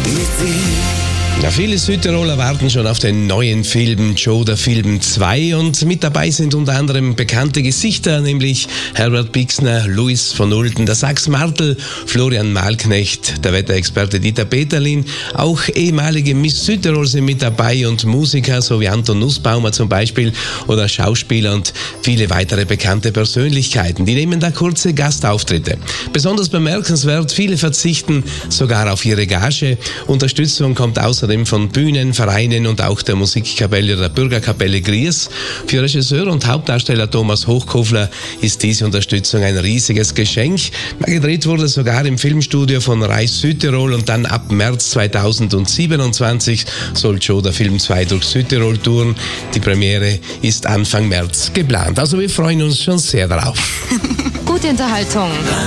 mit sie. Ja, viele Südtiroler warten schon auf den neuen Film Joe, der Film 2, und mit dabei sind unter anderem bekannte Gesichter, nämlich Herbert Bixner, Louis von Oulten, der Sachs Martel, Florian Malknecht, der Wetterexperte Dieter Peterlin, auch ehemalige Miss Südtirol sind mit dabei und Musiker, so wie Anton Nussbaumer zum Beispiel oder Schauspieler und viele weitere bekannte Persönlichkeiten. Die nehmen da kurze Gastauftritte. Besonders bemerkenswert, viele verzichten sogar auf ihre Gage. Unterstützung kommt außerdem von Bühnen, Vereinen und auch der Musikkapelle der Bürgerkapelle Griers. Für Regisseur und Hauptdarsteller Thomas Hochkofler ist diese Unterstützung ein riesiges Geschenk. Gedreht wurde sogar im Filmstudio von Reis Südtirol und dann ab März 2027 soll Joe, der Film 2, durch Südtirol touren. Die Premiere ist Anfang März geplant. Also wir freuen uns schon sehr darauf. Gute Unterhaltung.